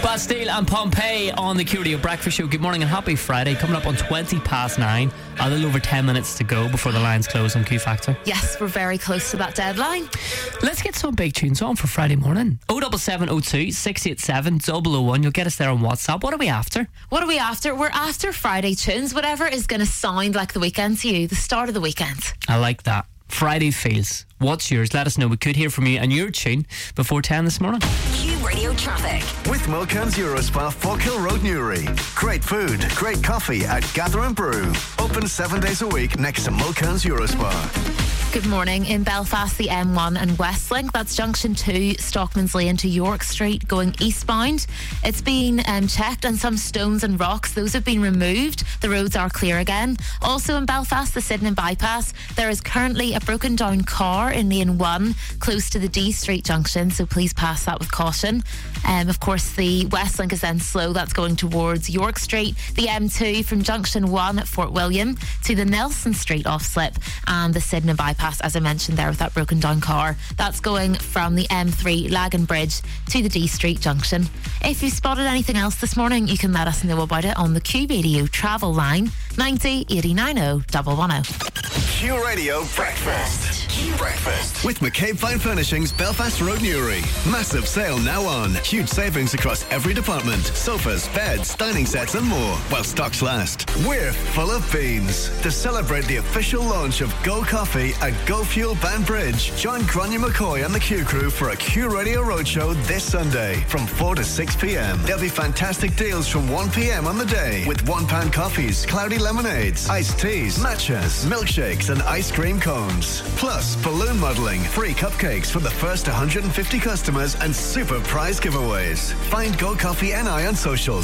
Bastille and Pompeii on the Q Radio Breakfast Show. Good morning and happy Friday. Coming up on 9:20. A little over 10 minutes to go before the lines close on Q Factor. Yes, we're very close to that deadline. Let's get some big tunes on for Friday morning. 07702 687 001. You'll get us there on WhatsApp. What are we after? What are we after? We're after Friday tunes. Whatever is going to sound like the weekend to you, the start of the weekend. I like that. Friday feels. What's yours? Let us know. We could hear from you and your tune before 10 this morning. Q Radio Traffic. With Mulcairn's Eurospa, Falkhill Road, Newry. Great food, great coffee at Gather and Brew. Open 7 days a week next to Mulcairn's Eurospa. Good morning. In Belfast, the M1 and Westlink, that's Junction 2, Stockman's Lane to York Street, going eastbound. It's been checked, and some stones and rocks, those have been removed. The roads are clear again. Also in Belfast, the Sydenham bypass, there is currently a broken down car in lane 1 close to the D Street junction, so please pass that with caution. Of course, the Westlink is then slow. That's going towards York Street. The M2 from Junction 1 at Fort William to the Nelson Street off slip, and the Sydenham bypass, as I mentioned there, with that broken down car. That's going from the M3 Lagan Bridge to the D Street junction. If you spotted anything else this morning, you can let us know about it on the Q Radio travel line 90 89 110. Q Radio Breakfast. Q Breakfast. With McCabe Fine Furnishings, Belfast Road, Newry. Massive sale now on. Huge savings across every department. Sofas, beds, dining sets and more, while stocks last. We're full of beans. To celebrate the official launch of Go Coffee at Go Fuel Banbridge, join Grania McCoy and the Q Crew for a Q Radio Roadshow this Sunday from 4 to 6 p.m. There'll be fantastic deals from 1 p.m. on the day with £1 coffees, cloudy lemonades, iced teas, matchas, milkshakes and ice cream cones. Plus, balloon modelling, free cupcakes for the first 150 customers and super prize giveaways. Find Go Coffee NI on socials.